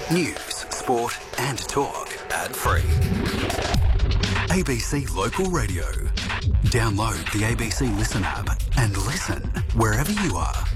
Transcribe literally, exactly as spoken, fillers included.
News, sport and talk ad-free. A B C Local Radio. Download the A B C Listen app and listen wherever you are.